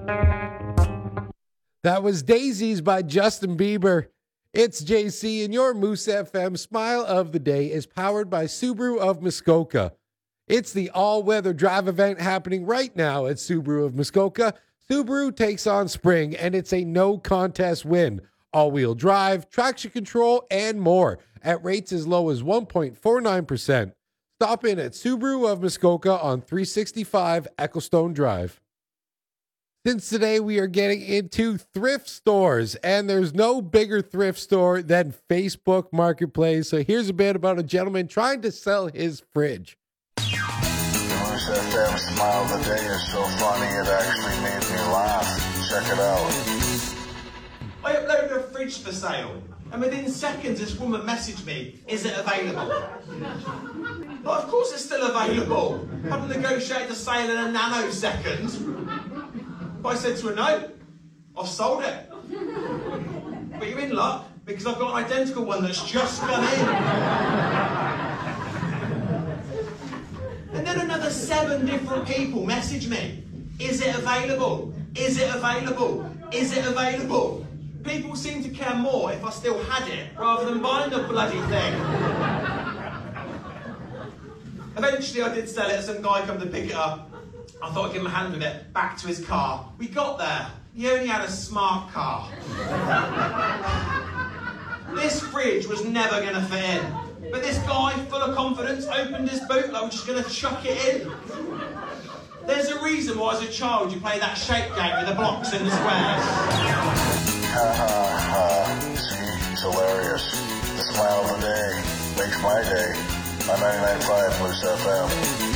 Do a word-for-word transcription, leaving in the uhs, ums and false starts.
That was Daisies by Justin Bieber. It's J C, and your Moose F M Smile of the Day is powered by Subaru of Muskoka. It's the all-weather drive event happening right now at Subaru of Muskoka. Subaru takes on spring, and it's a no-contest win. All-wheel drive, traction control, and more at rates as low as one point four nine percent. Stop in at Subaru of Muskoka on three sixty-five Ecclestone Drive. Since today we are getting into thrift stores, and there's no bigger thrift store than Facebook Marketplace. So here's a bit about a gentleman trying to sell his fridge. The Moose F M Smile of the Day is so funny it actually made me laugh. Check it out. I uploaded a fridge for sale, and within seconds this woman messaged me, is it available? Well, of course it's still available. I had to negotiate the sale in a nanosecond. But I said to her, no, I've sold it. But you're in luck, because I've got an identical one that's just come in. And then another seven different people message me, is it available? Is it available? Is it available? People seem to care more if I still had it, rather than buying the bloody thing. Eventually I did sell it, some guy come to pick it up. I thought I'd give him a hand with it, back to his car. We got there. He only had a smart car. This fridge was never going to fit in. But this guy, full of confidence, opened his boot like we're just going to chuck it in. There's a reason why as a child you play that shape game with the blocks and the squares. Ha ha ha. See, it's hilarious. The Smile of the Day makes my day. On ninety-nine point five Moose F M.